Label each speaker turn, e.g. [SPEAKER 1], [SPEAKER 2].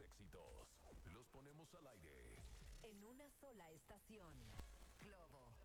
[SPEAKER 1] éxitos los ponemos al aire.
[SPEAKER 2] En una sola estación. Globo